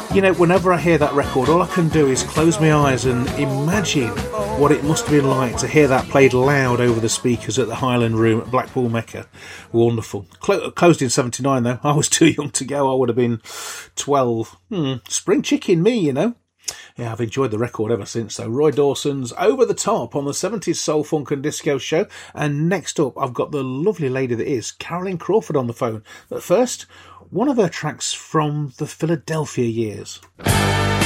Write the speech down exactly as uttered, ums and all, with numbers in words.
You know, whenever I hear that record, all I can do is close my eyes and imagine what it must have been like to hear that played loud over the speakers at the Highland Room at Blackpool Mecca. Wonderful. Clo- closed in seventy-nine, though. I was too young to go. I would have been twelve. Hmm, spring chicken me, you know. Yeah, I've enjoyed the record ever since, though. Roy Dawson's Over the Top on the seventies Soul, Funk and Disco Show. And next up, I've got the lovely lady that is Caroline Crawford on the phone. But first, one of her tracks from the Philadelphia years.